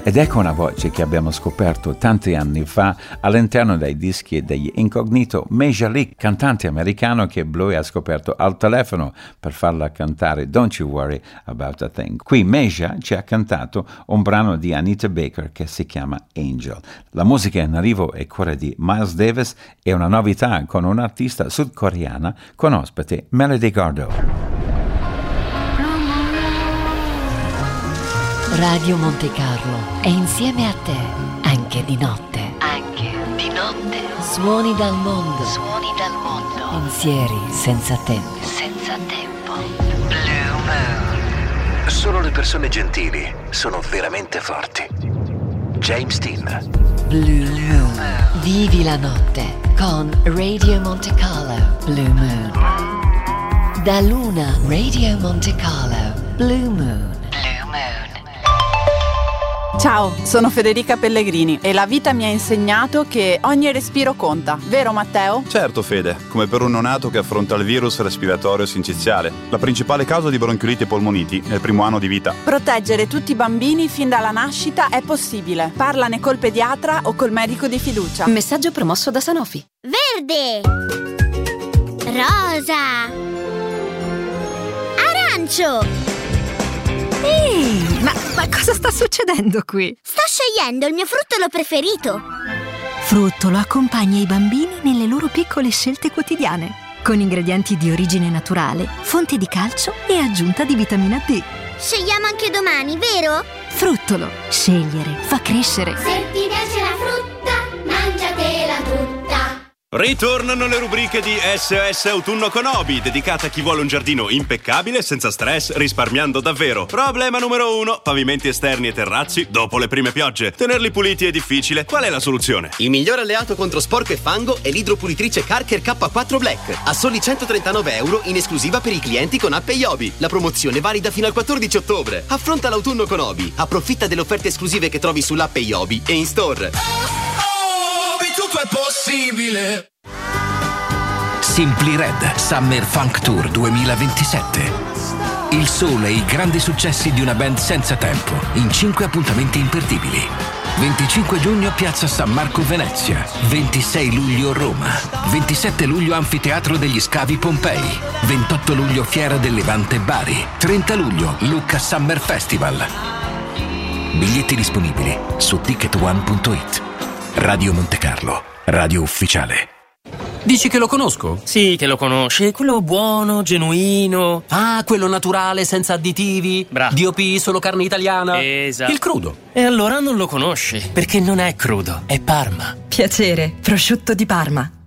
Ed ecco una voce che abbiamo scoperto tanti anni fa all'interno dei dischi degli Incognito, Major League, cantante americano che Bluey ha scoperto al telefono per farla cantare Don't You Worry About a Thing. Qui Major ci ha cantato un brano di Anita Baker che si chiama Angel. La musica in arrivo è quella di Miles Davis e una novità con un'artista sudcoreana con ospite Melody Gardot. Radio Monte Carlo è insieme a te, anche di notte. Anche di notte. Suoni dal mondo. Suoni dal mondo. Pensieri senza tempo. Senza tempo. Blue Moon. Solo le persone gentili sono veramente forti. James Dean. Blue Moon. Vivi la notte con Radio Monte Carlo. Blue Moon. Da Luna Radio Monte Carlo. Blue Moon. Ciao, sono Federica Pellegrini e la vita mi ha insegnato che ogni respiro conta, vero Matteo? Certo Fede, come per un neonato che affronta il virus respiratorio sinciziale, la principale causa di bronchiolite e polmoniti nel primo anno di vita. Proteggere tutti i bambini fin dalla nascita è possibile. Parlane col pediatra o col medico di fiducia. Messaggio promosso da Sanofi. Verde, rosa, arancio. Ehi, ma cosa sta succedendo qui? Sto scegliendo il mio fruttolo preferito. Fruttolo accompagna i bambini nelle loro piccole scelte quotidiane, con ingredienti di origine naturale, fonte di calcio e aggiunta di vitamina D. Scegliamo anche domani, vero? Fruttolo, scegliere fa crescere. Se ti piace la frutta, mangiatela tutta. Ritornano le rubriche di SOS Autunno con Obi, dedicata a chi vuole un giardino impeccabile, senza stress, risparmiando davvero. Problema numero 1: pavimenti esterni e terrazzi dopo le prime piogge. Tenerli puliti è difficile. Qual è la soluzione? Il migliore alleato contro sporco e fango è l'idropulitrice Karcher K4 Black, a soli €139 in esclusiva per i clienti con app Obi. La promozione è valida fino al 14 ottobre. Affronta l'autunno con Obi. Approfitta delle offerte esclusive che trovi sull'app Obi e in store. Tutto è possibile. Simply Red Summer Funk Tour 2027. Il sole e i grandi successi di una band senza tempo in 5 appuntamenti imperdibili. 25 giugno Piazza San Marco Venezia, 26 luglio Roma, 27 luglio Anfiteatro degli Scavi Pompei, 28 luglio Fiera del Levante Bari, 30 luglio Lucca Summer Festival. Biglietti disponibili su ticketone.it. Radio Monte Carlo, radio ufficiale. Dici che lo conosco? Sì, che lo conosci. È quello buono, genuino. Ah, quello naturale, senza additivi. Bravo. DOP, solo carne italiana. Esatto. Il crudo. E allora non lo conosci, perché non è crudo, è Parma. Piacere, prosciutto di Parma.